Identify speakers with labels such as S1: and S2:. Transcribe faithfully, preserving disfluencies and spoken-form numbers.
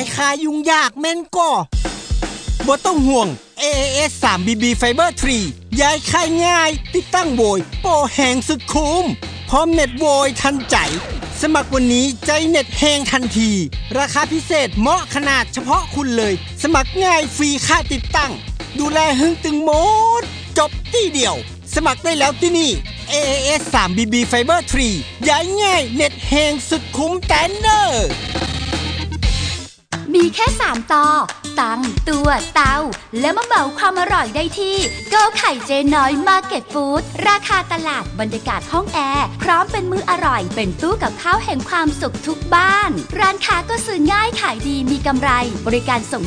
S1: ายคายุ่งยากแม่นก่อบ่ต้องห่วง เอ เอ เอส ทรี บี บี Fiber ทรีย้ายคายง่ายติดตั้งโวยโปรแหงสุดคุ้มพร้อมเน็ตโวยทันใจสมัครวันนี้ใจเน็ตแหงทันทีราคาพิเศษเหมาะขนาดเฉพาะคุณเลยสมัครง่ายฟรีค่าติดตั้งดูแลหึงตึงหมดจบที่เดียวสมัครได้แล้วที่นี่ เอ เอ เอส ทรี บี บี Fiber ทรีย้ายง่ายเน็ตแหงสุดคุ้มแต่เนอ
S2: มีแค่สามต่อตังตัวเตาและมาเหมาความอร่อยได้ที่โกไข่เจน้อยมาร์เก็ตฟู้ดราคาตลาดบรรยากาศห้องแอร์พร้อมเป็นมื้ออร่อยเป็นตู้กับข้าวแห่งความสุขทุกบ้านร้านค้าก็ซื้อง่ายขายดีมีกำไรบริการส่ง